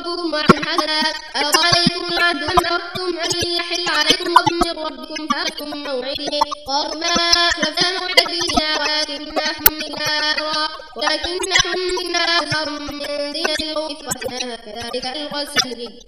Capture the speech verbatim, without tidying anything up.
ربكم وعدا حسنا ألقى عليكم العهد أم أردتم أن يحل عليكم غضب من ربكم فأتم موعده قالوا ما أسلفنا موعد فينا ولكننا حملنا أجرا ولكننا حملنا أجرا من زينة القوم فقتناها كذلك ألقى السامري